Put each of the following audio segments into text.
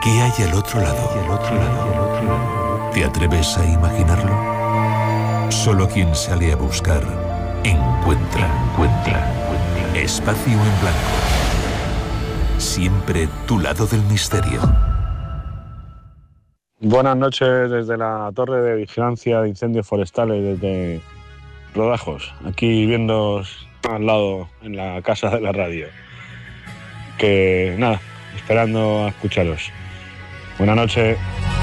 ¿Qué hay al otro lado? ¿Te atreves a imaginarlo? Solo quien sale a buscar, encuentra. Espacio en Blanco. Siempre tu lado del misterio. Buenas noches desde la Torre de Vigilancia de Incendios Forestales, desde Rodajos, aquí viéndoos al lado en la casa de la radio. Que nada, esperando a escucharos. Buenas noches.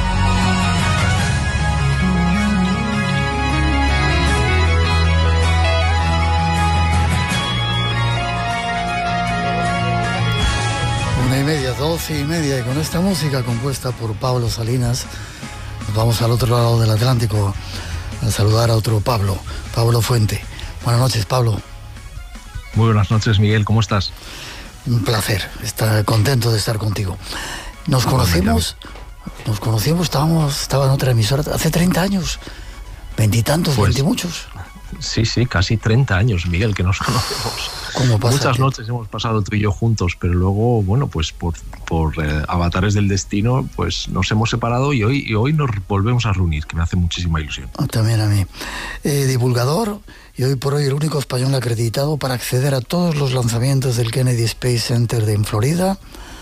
Media, 12:30, y con esta música compuesta por Pablo Salinas nos vamos al otro lado del Atlántico a saludar a otro Pablo Fuente. Buenas noches, Pablo. Muy buenas noches, Miguel, ¿cómo estás? Un placer, estar contento de estar contigo. Nos conocimos, estaba en otra emisora hace 30 años, 20 y tantos, pues, 20 y muchos. Sí, casi 30 años, Miguel, que nos conocemos. ¿Cómo pasa? Muchas noches hemos pasado tú y yo juntos, pero luego, bueno, pues por avatares del destino, pues nos hemos separado y hoy nos volvemos a reunir, que me hace muchísima ilusión. También a mí. Divulgador y hoy por hoy el único español acreditado para acceder a todos los lanzamientos del Kennedy Space Center en Florida.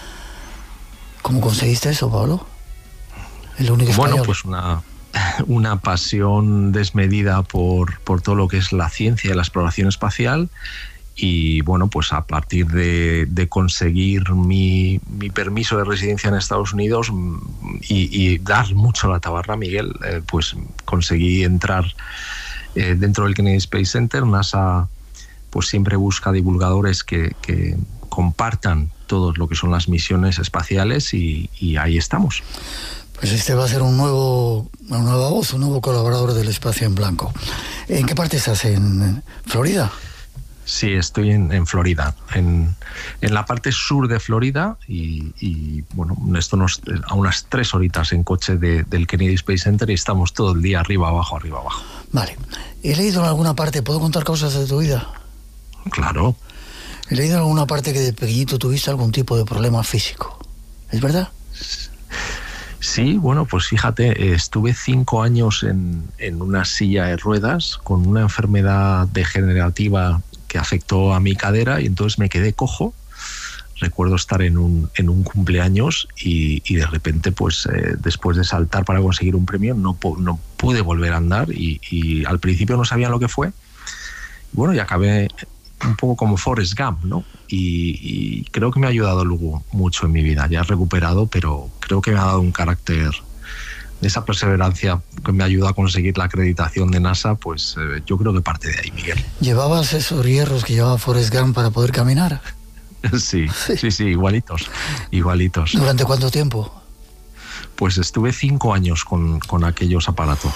¿Cómo conseguiste eso, Pablo? El único español. Bueno, pues una pasión desmedida por todo lo que es la ciencia y la exploración espacial, y bueno, pues a partir de conseguir mi permiso de residencia en Estados Unidos y dar mucho la tabarra, Miguel, pues conseguí entrar dentro del Kennedy Space Center. NASA pues siempre busca divulgadores que compartan todo lo que son las misiones espaciales, y ahí estamos. Pues este va a ser una nueva voz, un nuevo colaborador del Espacio en Blanco. ¿En qué parte estás? ¿En Florida? Sí, estoy en Florida, en la parte sur de Florida, y bueno, esto a unas 3 horitas en coche del Kennedy Space Center, y estamos todo el día arriba, abajo. Vale. He leído en alguna parte, ¿puedo contar cosas de tu vida? Claro. He leído en alguna parte que de pequeñito tuviste algún tipo de problema físico. ¿Es verdad? Sí, bueno, pues fíjate, estuve 5 años en una silla de ruedas con una enfermedad degenerativa que afectó a mi cadera, y entonces me quedé cojo. Recuerdo estar en un cumpleaños y de repente, pues después de saltar para conseguir un premio, no pude volver a andar, y al principio no sabía lo que fue. Bueno, y acabé un poco como Forrest Gump, ¿no? Y creo que me ha ayudado luego mucho en mi vida. Ya he recuperado, pero creo que me ha dado un carácter, esa perseverancia que me ayuda a conseguir la acreditación de NASA, pues yo creo que parte de ahí, Miguel. ¿Llevabas esos hierros que llevaba Forrest Gump para poder caminar? Sí, igualitos. ¿Durante cuánto tiempo? Pues estuve 5 años con aquellos aparatos.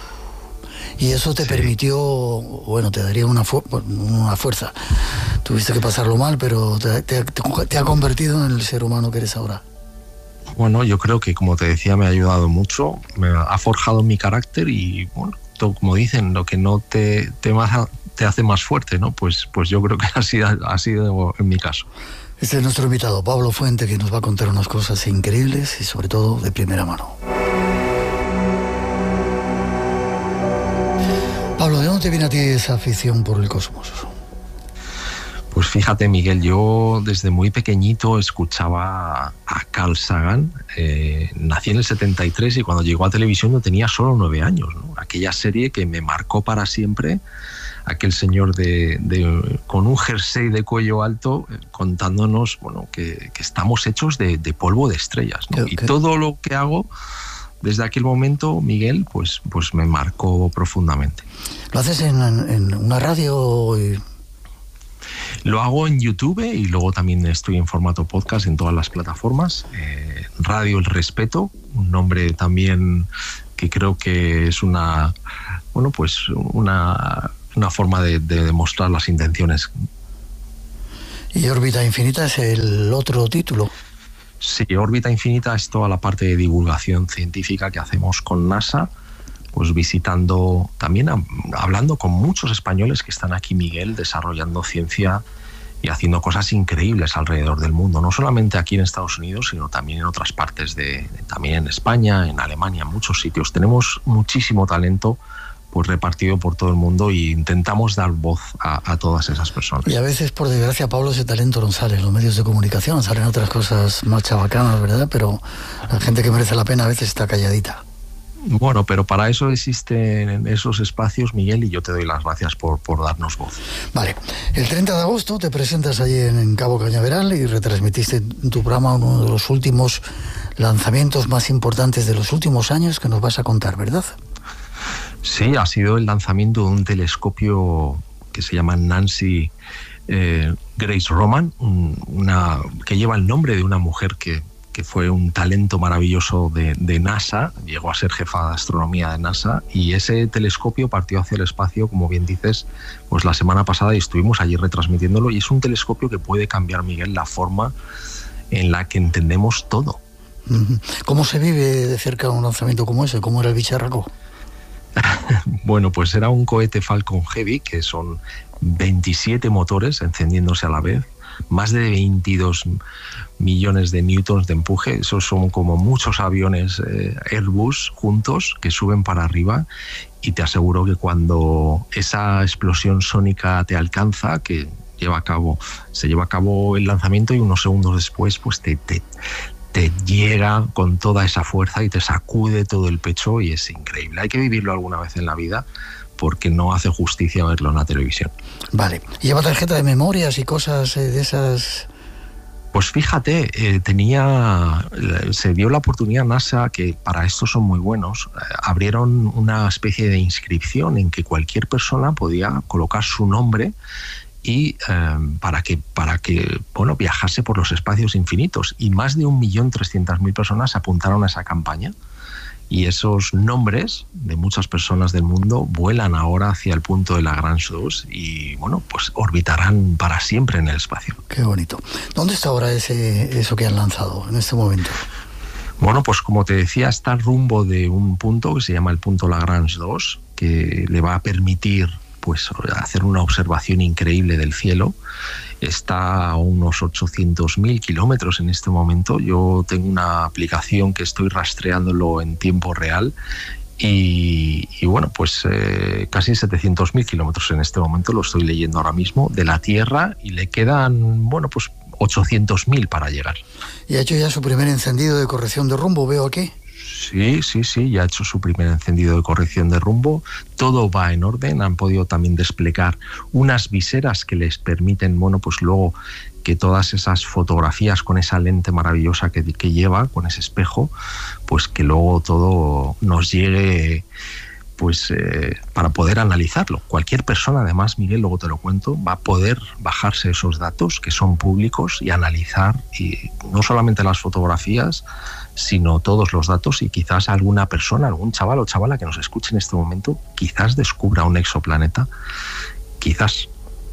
Y eso te permitió, bueno, te daría una fuerza. Tuviste que pasarlo mal, pero te ha convertido en el ser humano que eres ahora. Bueno, yo creo que, como te decía, me ha ayudado mucho, me ha forjado mi carácter, y bueno, todo, como dicen, lo que no te hace más fuerte, ¿no? Pues yo creo que ha sido en mi caso. Este es nuestro invitado, Pablo Fuente, que nos va a contar unas cosas increíbles y sobre todo de primera mano. Pablo, ¿de dónde te viene a ti esa afición por el cosmos? Pues fíjate, Miguel, yo desde muy pequeñito escuchaba a Carl Sagan. Nací en el 73 y cuando llegó a televisión yo tenía solo 9 años, ¿no? Aquella serie que me marcó para siempre, aquel señor con un jersey de cuello alto contándonos, bueno, que estamos hechos de polvo de estrellas, ¿no? Y todo lo que hago desde aquel momento, Miguel, pues me marcó profundamente. ¿Lo haces en una radio? Lo hago en YouTube, y luego también estoy en formato podcast en todas las plataformas. Radio El Respeto, un nombre también que creo que es una forma de demostrar las intenciones. ¿Y Órbita Infinita es el otro título? Sí, Órbita Infinita es toda la parte de divulgación científica que hacemos con NASA, pues visitando, también hablando con muchos españoles que están aquí, Miguel, desarrollando ciencia y haciendo cosas increíbles alrededor del mundo, no solamente aquí en Estados Unidos, sino también en otras partes también en España, en Alemania, en muchos sitios. Tenemos muchísimo talento pues repartido por todo el mundo y intentamos dar voz a todas esas personas. Y a veces, por desgracia, Pablo, ese talento no sale en los medios de comunicación, salen otras cosas más chabacanas, ¿verdad? Pero la gente que merece la pena a veces está calladita. Bueno, pero para eso existen esos espacios, Miguel, y yo te doy las gracias por darnos voz. Vale, el 30 de agosto te presentas allí en Cabo Cañaveral y retransmitiste en tu programa uno de los últimos lanzamientos más importantes de los últimos años que nos vas a contar, ¿verdad? Sí, ha sido el lanzamiento de un telescopio que se llama Nancy Grace Roman, que lleva el nombre de una mujer que fue un talento maravilloso de NASA, llegó a ser jefa de astronomía de NASA, y ese telescopio partió hacia el espacio, como bien dices, pues la semana pasada, y estuvimos allí retransmitiéndolo, y es un telescopio que puede cambiar, Miguel, la forma en la que entendemos todo. ¿Cómo se vive de cerca un lanzamiento como ese? ¿Cómo era el bicharraco? Bueno, pues era un cohete Falcon Heavy, que son 27 motores encendiéndose a la vez, más de 22 millones de newtons de empuje. Esos son como muchos aviones Airbus juntos que suben para arriba, y te aseguro que cuando esa explosión sónica te alcanza, que se lleva a cabo el lanzamiento, y unos segundos después pues te llega con toda esa fuerza y te sacude todo el pecho, y es increíble. Hay que vivirlo alguna vez en la vida, porque no hace justicia verlo en la televisión. Vale. ¿Lleva tarjeta de memorias y cosas de esas? Pues fíjate, se dio la oportunidad NASA, que para esto son muy buenos, abrieron una especie de inscripción en que cualquier persona podía colocar su nombre y para que viajase por los espacios infinitos, y más de 1.300.000 personas se apuntaron a esa campaña, y esos nombres de muchas personas del mundo vuelan ahora hacia el punto de Lagrange 2 y pues orbitarán para siempre en el espacio. Qué bonito. ¿Dónde está ahora eso que han lanzado en este momento? Bueno, pues como te decía, está rumbo de un punto que se llama el punto Lagrange 2, que le va a permitir pues hacer una observación increíble del cielo. Está a unos 800.000 kilómetros en este momento. Yo tengo una aplicación que estoy rastreándolo en tiempo real, y casi 700.000 kilómetros en este momento, lo estoy leyendo ahora mismo, de la Tierra, y le quedan 800.000 para llegar. ¿Y ha hecho ya su primer encendido de corrección de rumbo, veo aquí? Sí, ya ha hecho su primer encendido de corrección de rumbo. Todo va en orden. Han podido también desplegar unas viseras que les permiten, luego que todas esas fotografías con esa lente maravillosa que lleva, con ese espejo, pues que luego todo nos llegue para poder analizarlo. Cualquier persona, además, Miguel, luego te lo cuento, va a poder bajarse esos datos que son públicos y analizar, y no solamente las fotografías, sino todos los datos, y quizás alguna persona, algún chaval o chavala que nos escuche en este momento, quizás descubra un exoplaneta, quizás.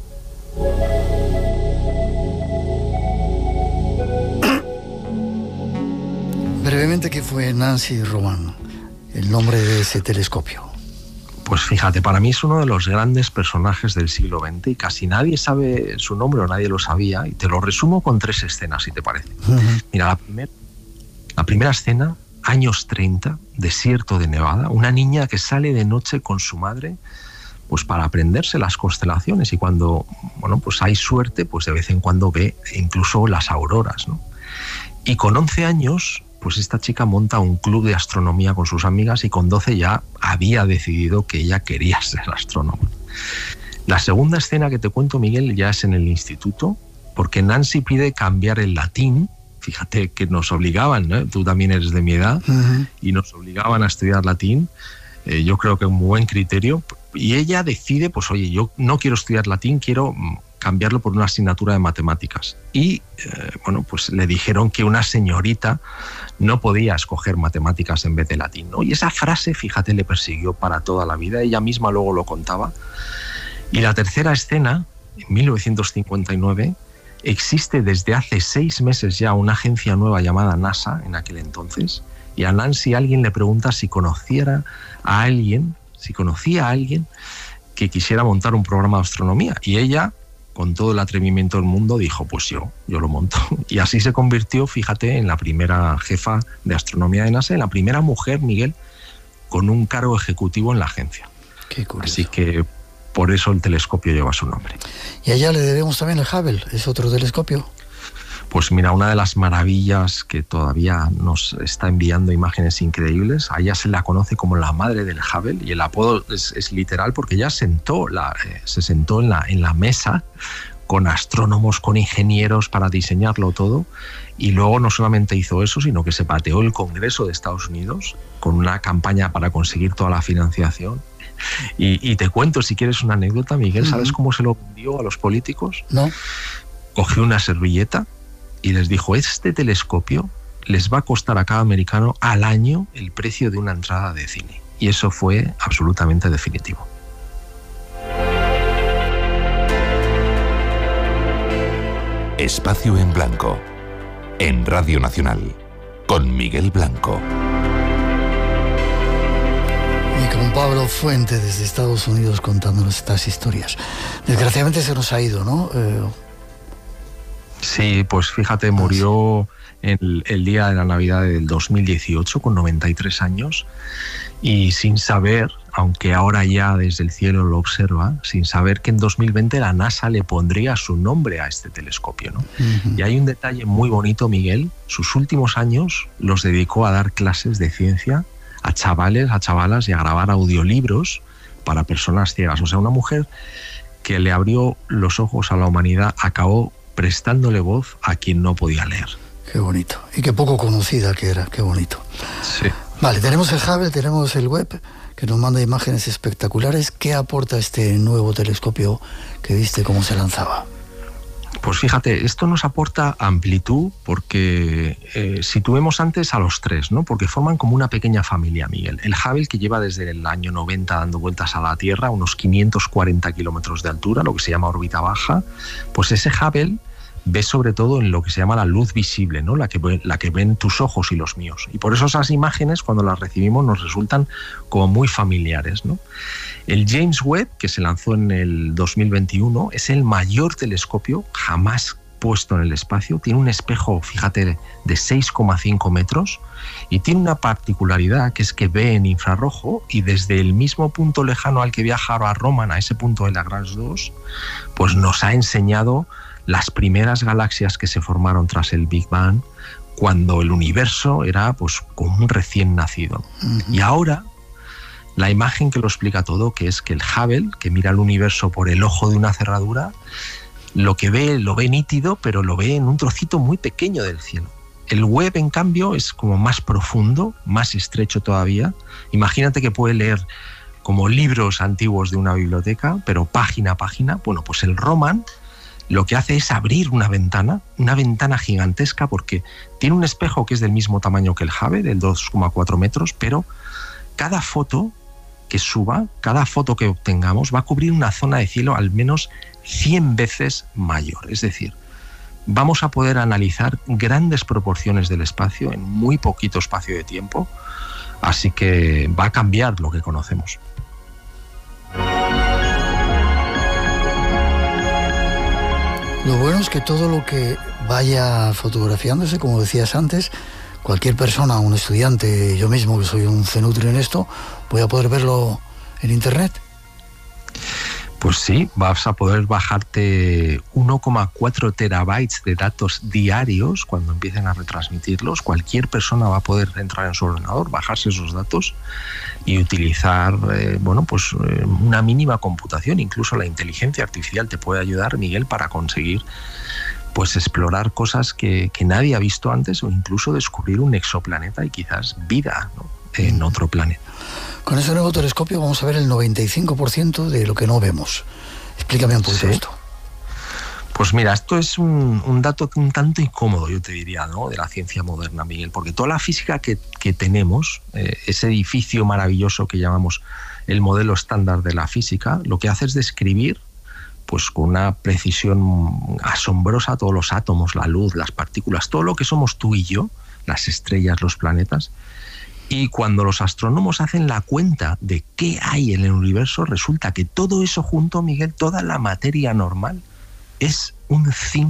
Brevemente, ¿qué fue Nancy Roman, el nombre de ese telescopio? Pues fíjate, para mí es uno de los grandes personajes del siglo XX, y casi nadie sabe su nombre, o nadie lo sabía, y te lo resumo con 3 escenas, si te parece. Mira, la primera escena, años 30, desierto de Nevada, una niña que sale de noche con su madre pues para aprenderse las constelaciones, y cuando hay suerte, pues de vez en cuando ve incluso las auroras, ¿no? Y con 11 años, pues esta chica monta un club de astronomía con sus amigas, y con 12 ya había decidido que ella quería ser astrónoma. La segunda escena que te cuento, Miguel, ya es en el instituto, porque Nancy pide cambiar el latín. Fíjate que nos obligaban, ¿no? Tú también eres de mi edad, y nos obligaban a estudiar latín. Yo creo que un buen criterio. Y ella decide, pues oye, yo no quiero estudiar latín, quiero cambiarlo por una asignatura de matemáticas. Y pues le dijeron que una señorita no podía escoger matemáticas en vez de latín, ¿no? Y esa frase, fíjate, le persiguió para toda la vida. Ella misma luego lo contaba. Y la tercera escena, en 1959, existe desde hace 6 meses ya una agencia nueva llamada NASA, en aquel entonces, y a Nancy alguien le pregunta si conocía a alguien que quisiera montar un programa de astronomía, y ella con todo el atrevimiento del mundo, dijo, pues yo lo monto. Y así se convirtió, fíjate, en la primera jefa de astronomía de NASA, en la primera mujer, Miguel, con un cargo ejecutivo en la agencia. Qué curioso. Así que por eso el telescopio lleva su nombre. Y allá le debemos también el Hubble, es otro telescopio. Pues mira, una de las maravillas que todavía nos está enviando imágenes increíbles, a ella se la conoce como la madre del Hubble, y el apodo es literal porque ella se sentó en la mesa con astrónomos, con ingenieros para diseñarlo todo, y luego no solamente hizo eso, sino que se pateó el Congreso de Estados Unidos con una campaña para conseguir toda la financiación. Y te cuento, si quieres, una anécdota, Miguel. ¿Sabes cómo se lo vendió a los políticos? No. Cogió una servilleta y les dijo, este telescopio les va a costar a cada americano al año el precio de una entrada de cine. Y eso fue absolutamente definitivo. Espacio en Blanco, en Radio Nacional, con Miguel Blanco. Y con Pablo Fuente desde Estados Unidos contándonos estas historias. Desgraciadamente se nos ha ido, ¿no? Sí, pues fíjate, murió el día de la Navidad del 2018 con 93 años y sin saber, aunque ahora ya desde el cielo lo observa, sin saber que en 2020 la NASA le pondría su nombre a este telescopio, ¿no? Uh-huh. Y hay un detalle muy bonito, Miguel. Sus últimos años los dedicó a dar clases de ciencia a chavales, a chavalas y a grabar audiolibros para personas ciegas. O sea, una mujer que le abrió los ojos a la humanidad, acabó prestándole voz a quien no podía leer. Qué bonito. Y qué poco conocida que era, qué bonito. Sí. Vale, tenemos el Hubble, tenemos el Webb, que nos manda imágenes espectaculares. ¿Qué aporta este nuevo telescopio que viste cómo se lanzaba? Pues fíjate, esto nos aporta amplitud porque situemos antes a los tres, ¿no? Porque forman como una pequeña familia, Miguel. El Hubble, que lleva desde el año 90 dando vueltas a la Tierra, unos 540 kilómetros de altura, lo que se llama órbita baja, pues ese Hubble ve sobre todo en lo que se llama la luz visible, ¿no? La que ven tus ojos y los míos. Y por eso esas imágenes, cuando las recibimos, nos resultan como muy familiares, ¿no? El James Webb, que se lanzó en el 2021, es el mayor telescopio jamás puesto en el espacio. Tiene un espejo, fíjate, de 6,5 metros y tiene una particularidad, que es que ve en infrarrojo, y desde el mismo punto lejano al que viajaba Roman, a ese punto de Lagrange 2, pues nos ha enseñado las primeras galaxias que se formaron tras el Big Bang, cuando el universo era pues como un recién nacido. Uh-huh. Y ahora la imagen que lo explica todo, que es que el Hubble, que mira el universo por el ojo de una cerradura, lo que ve, lo ve nítido, pero lo ve en un trocito muy pequeño del cielo. El Webb, en cambio, es como más profundo, más estrecho todavía. Imagínate que puede leer como libros antiguos de una biblioteca, pero página a página. Bueno, pues el Roman lo que hace es abrir una ventana gigantesca, porque tiene un espejo que es del mismo tamaño que el Hubble, de 2,4 metros, pero cada foto que suba, cada foto que obtengamos, va a cubrir una zona de cielo al menos 100 veces mayor. Es decir, vamos a poder analizar grandes proporciones del espacio en muy poquito espacio de tiempo, así que va a cambiar lo que conocemos. Lo bueno es que todo lo que vaya fotografiándose, como decías antes, cualquier persona, un estudiante, yo mismo que soy un cenutrio en esto, voy a poder verlo en internet. Pues sí, vas a poder bajarte 1,4 terabytes de datos diarios cuando empiecen a retransmitirlos. Cualquier persona va a poder entrar en su ordenador, bajarse esos datos y utilizar una mínima computación. Incluso la inteligencia artificial te puede ayudar, Miguel, para conseguir pues explorar cosas que nadie ha visto antes, o incluso descubrir un exoplaneta y quizás vida, ¿no?, en otro planeta. Con ese nuevo telescopio vamos a ver el 95% de lo que no vemos. Explícame un poquito esto. Pues mira, esto es un dato un tanto incómodo, yo te diría, ¿no?, de la ciencia moderna, Miguel, porque toda la física que tenemos, ese edificio maravilloso que llamamos el modelo estándar de la física, lo que hace es describir pues con una precisión asombrosa todos los átomos, la luz, las partículas, todo lo que somos tú y yo, las estrellas, los planetas. Y cuando los astrónomos hacen la cuenta de qué hay en el universo, resulta que todo eso junto, Miguel, toda la materia normal, es un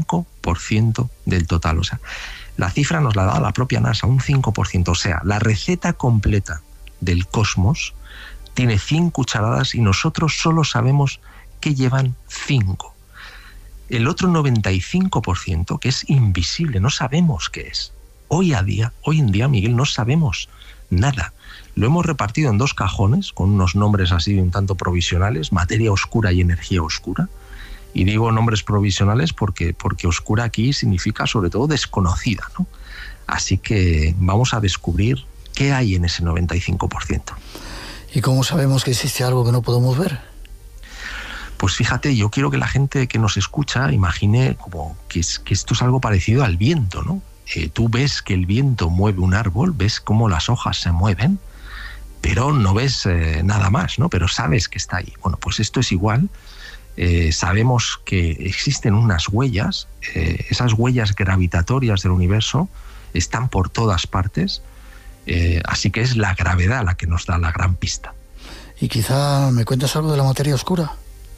5% del total. O sea, la cifra nos la da la propia NASA, un 5%. O sea, la receta completa del cosmos tiene 100 cucharadas y nosotros solo sabemos que llevan 5. El otro 95%, que es invisible, no sabemos qué es. Hoy en día, Miguel, no sabemos nada. Lo hemos repartido en 2 cajones, con unos nombres así un tanto provisionales, materia oscura y energía oscura. Y digo nombres provisionales porque oscura aquí significa sobre todo desconocida, ¿no? Así que vamos a descubrir qué hay en ese 95%. ¿Y cómo sabemos que existe algo que no podemos ver? Pues fíjate, yo quiero que la gente que nos escucha imagine como que esto es algo parecido al viento, ¿no? Tú ves que el viento mueve un árbol, ves cómo las hojas se mueven, pero no ves nada más, ¿no? Pero sabes que está ahí. Bueno, pues esto es igual. Sabemos que existen unas huellas, esas huellas gravitatorias del universo están por todas partes, así que es la gravedad la que nos da la gran pista. Y quizá me cuentas algo de la materia oscura.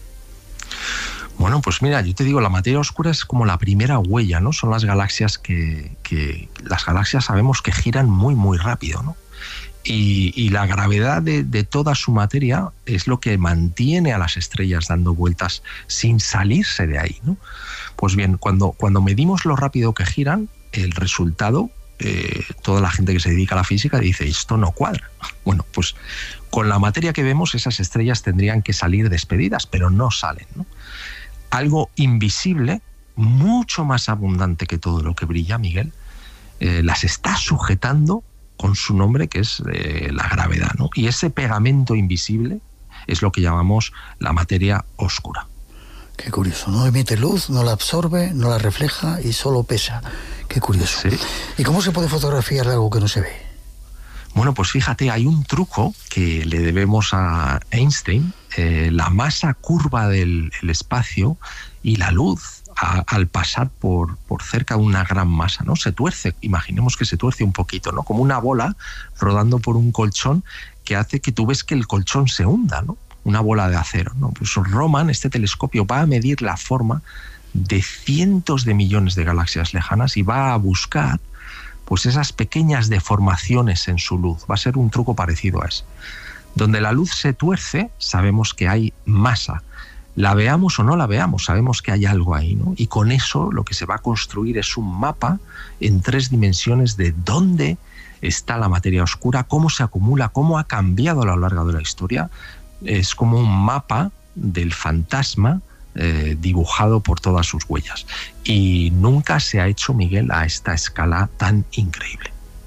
Bueno, pues mira, yo te digo, la materia oscura es como la primera huella, ¿no? Son las galaxias que las galaxias sabemos que giran muy, muy rápido, ¿no? Y la gravedad de toda su materia es lo que mantiene a las estrellas dando vueltas sin salirse de ahí, ¿no? Pues bien, cuando medimos lo rápido que giran, el resultado, toda la gente que se dedica a la física dice, esto no cuadra. Bueno, pues con la materia que vemos, esas estrellas tendrían que salir despedidas, pero no salen, ¿no? Algo invisible, mucho más abundante que todo lo que brilla, Miguel, las está sujetando con su nombre, que es la gravedad, ¿no? Y ese pegamento invisible es lo que llamamos la materia oscura. Qué curioso, no emite luz, no la absorbe, no la refleja y solo pesa. Qué curioso. Sí. ¿Y cómo se puede fotografiar algo que no se ve? Bueno, pues fíjate, hay un truco que le debemos a Einstein. La masa curva del espacio y la luz al pasar por cerca de una gran masa, ¿no? Se tuerce, imaginemos que se tuerce un poquito, ¿no? Como una bola rodando por un colchón que hace que tú ves que el colchón se hunda, ¿no? Una bola de acero, ¿no? Pues Roman, este telescopio, va a medir la forma de cientos de millones de galaxias lejanas y va a buscar pues esas pequeñas deformaciones en su luz. Va a ser un truco parecido a ese. Donde la luz se tuerce, sabemos que hay masa. La veamos o no la veamos, sabemos que hay algo ahí, ¿no? Y con eso lo que se va a construir es un mapa en 3 dimensiones de dónde está la materia oscura, cómo se acumula, cómo ha cambiado a lo largo de la historia. Es como un mapa del fantasma dibujado por todas sus huellas. Y nunca se ha hecho, Miguel, a esta escala tan increíble.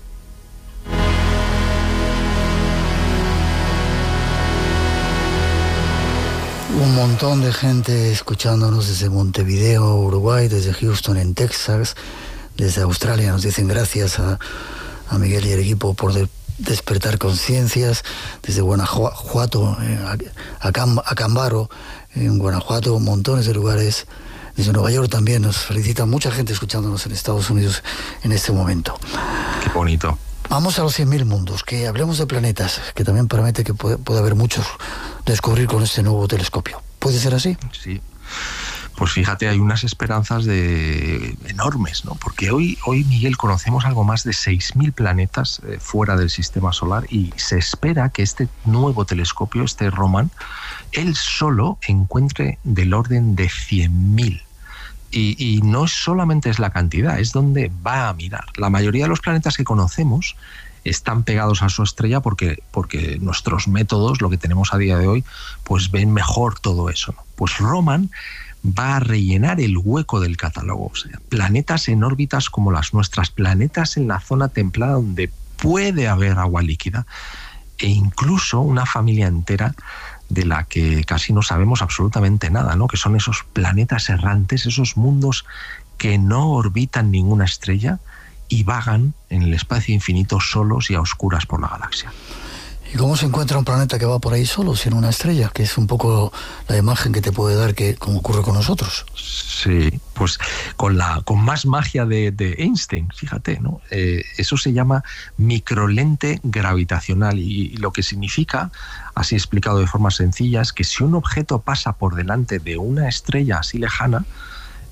Un montón de gente escuchándonos desde Montevideo, Uruguay, desde Houston, en Texas, desde Australia. Nos dicen gracias a Miguel y el equipo por despertar conciencias. Desde Guanajuato, Acámbaro, en Guanajuato, montones de lugares. Desde Nueva York también nos felicita mucha gente escuchándonos en Estados Unidos en este momento. Qué bonito. Vamos a los 100.000 mundos, que hablemos de planetas, que también promete que puede haber muchos descubrir con este nuevo telescopio. ¿Puede ser así? Sí. Pues fíjate, hay unas esperanzas enormes, ¿no? Porque hoy, Miguel, conocemos algo más de 6.000 planetas fuera del sistema solar y se espera que este nuevo telescopio, este Roman, él solo encuentre del orden de 100.000. Y no solamente es la cantidad, es donde va a mirar. La mayoría de los planetas que conocemos están pegados a su estrella porque nuestros métodos, lo que tenemos a día de hoy, pues ven mejor todo eso, ¿no? Pues Roman va a rellenar el hueco del catálogo. O sea, planetas en órbitas como las nuestras, planetas en la zona templada donde puede haber agua líquida e incluso una familia entera de la que casi no sabemos absolutamente nada, ¿no? Que son esos planetas errantes, esos mundos que no orbitan ninguna estrella y vagan en el espacio infinito solos y a oscuras por la galaxia. ¿Y cómo se encuentra un planeta que va por ahí solo, sin una estrella? Que es un poco la imagen que te puede dar, que como ocurre con nosotros. Sí, pues con más magia de Einstein, fíjate, ¿no? Eso se llama microlente gravitacional y lo que significa, así explicado de forma sencilla, es que si un objeto pasa por delante de una estrella así lejana,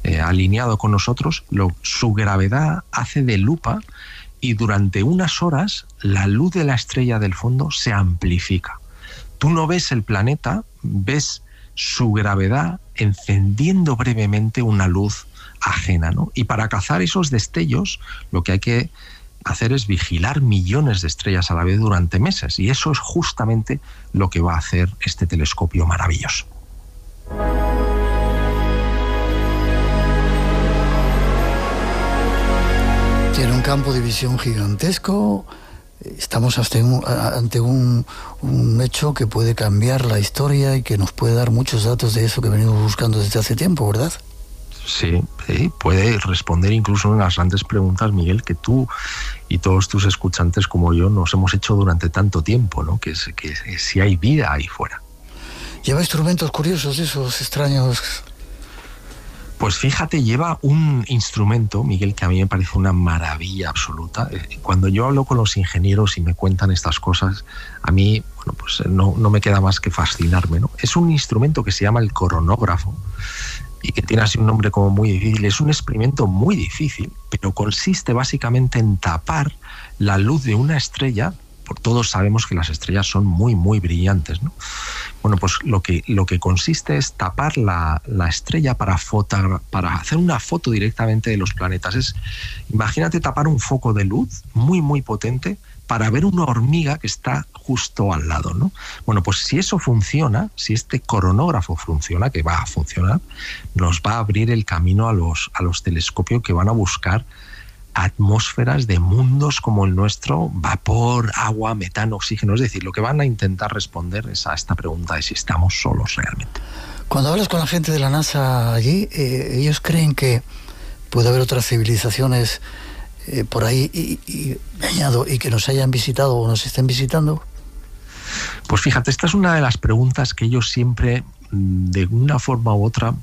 alineado con nosotros, su gravedad hace de lupa y durante unas horas la luz de la estrella del fondo se amplifica. Tú no ves el planeta, ves su gravedad encendiendo brevemente una luz ajena, ¿no? Y para cazar esos destellos, lo que hay que hacer es vigilar millones de estrellas a la vez durante meses, y eso es justamente lo que va a hacer este telescopio maravilloso. Tiene un campo de visión gigantesco. Estamos ante un hecho que puede cambiar la historia y que nos puede dar muchos datos de eso que venimos buscando desde hace tiempo, ¿verdad? Sí, puede responder incluso en las grandes preguntas, Miguel, que tú y todos tus escuchantes como yo nos hemos hecho durante tanto tiempo, ¿no? Que si hay vida ahí fuera. ¿Lleva instrumentos curiosos, esos extraños? Pues fíjate, lleva un instrumento, Miguel, que a mí me parece una maravilla absoluta. Cuando yo hablo con los ingenieros y me cuentan estas cosas, a mí, bueno, pues no me queda más que fascinarme, ¿no? Es un instrumento que se llama el coronógrafo y que tiene así un nombre como muy difícil. Es un experimento muy difícil, pero consiste básicamente en tapar la luz de una estrella. Todos sabemos que las estrellas son muy, muy brillantes, ¿no? Bueno, pues lo que consiste es tapar la estrella para hacer una foto directamente de los planetas. Imagínate tapar un foco de luz muy, muy potente para ver una hormiga que está justo al lado, ¿no? Bueno, pues si eso funciona, si este coronógrafo funciona, que va a funcionar, nos va a abrir el camino a los telescopios que van a buscar atmósferas de mundos como el nuestro, vapor, agua, metano, oxígeno. Es decir, lo que van a intentar responder es a esta pregunta de si estamos solos realmente. Cuando hablas con la gente de la NASA allí, ellos creen que puede haber otras civilizaciones por ahí y añado, y que nos hayan visitado o nos estén visitando. Pues fíjate, esta es una de las preguntas que ellos siempre, de una forma u otra,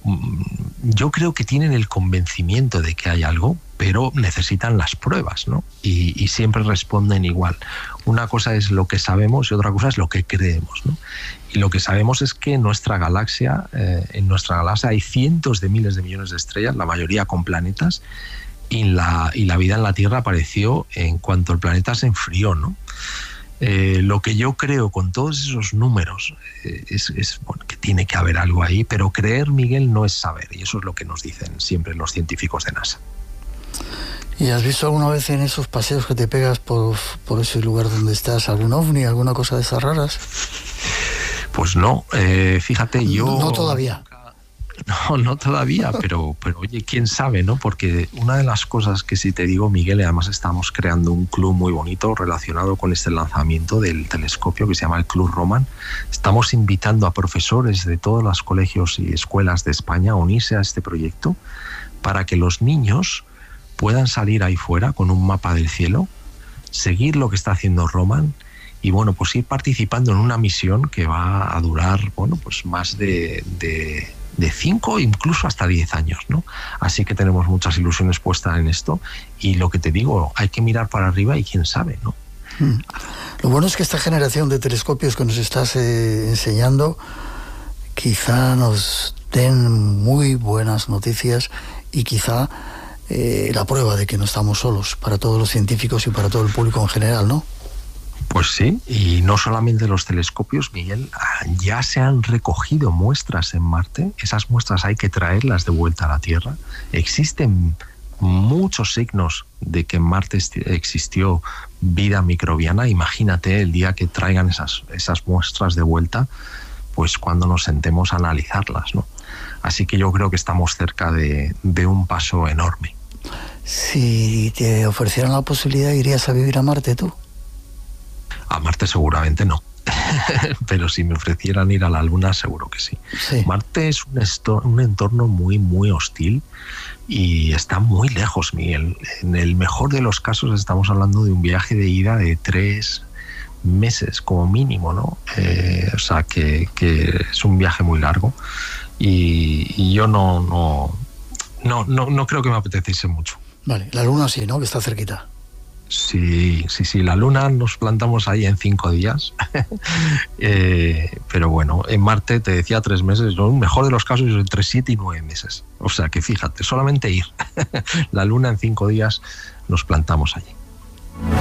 yo creo que tienen el convencimiento de que hay algo, pero necesitan las pruebas, ¿no? Y siempre responden igual. Una cosa es lo que sabemos y otra cosa es lo que creemos, ¿no? Y lo que sabemos es que en nuestra galaxia hay cientos de miles de millones de estrellas, la mayoría con planetas, y la vida en la Tierra apareció en cuanto el planeta se enfrió, ¿no? Lo que yo creo con todos esos números es bueno, que tiene que haber algo ahí, pero creer, Miguel, no es saber, y eso es lo que nos dicen siempre los científicos de NASA. ¿Y has visto alguna vez en esos paseos que te pegas por ese lugar donde estás algún ovni, alguna cosa de esas raras? Pues no, fíjate, yo... No todavía. No todavía, pero oye, quién sabe, ¿no? Porque una de las cosas que sí te digo, Miguel, y además estamos creando un club muy bonito relacionado con este lanzamiento del telescopio que se llama el Club Roman. Estamos invitando a profesores de todos los colegios y escuelas de España a unirse a este proyecto para que los niños puedan salir ahí fuera con un mapa del cielo, seguir lo que está haciendo Roman y, bueno, pues ir participando en una misión que va a durar, bueno, pues más de 5, incluso hasta 10 años, ¿no? Así que tenemos muchas ilusiones puestas en esto y lo que te digo, hay que mirar para arriba y quién sabe, ¿no? Lo bueno es que esta generación de telescopios que nos estás enseñando quizá nos den muy buenas noticias y quizá la prueba de que no estamos solos para todos los científicos y para todo el público en general, ¿no? Pues sí, y no solamente los telescopios, Miguel, ya se han recogido muestras en Marte. Esas muestras hay que traerlas de vuelta a la Tierra. Existen muchos signos de que en Marte existió vida microbiana. Imagínate el día que traigan esas muestras de vuelta, pues cuando nos sentemos a analizarlas, ¿no? Así que yo creo que estamos cerca de un paso enorme. Si te ofrecieran la posibilidad, ¿irías a vivir a Marte tú? A Marte seguramente no, pero si me ofrecieran ir a la Luna seguro que sí. Marte es un entorno muy, muy hostil y está muy lejos, Miguel. En el mejor de los casos estamos hablando de un viaje de ida de 3 meses como mínimo, ¿no? O sea que es un viaje muy largo y yo no creo que me apeteciese mucho. Vale, la Luna sí, ¿no? Que está cerquita. Sí, la Luna nos plantamos ahí en 5 días. Pero bueno, en Marte te decía 3 meses, ¿no? Mejor de los casos entre 7 y 9 meses. O sea que fíjate, solamente ir. La Luna en 5 días nos plantamos allí.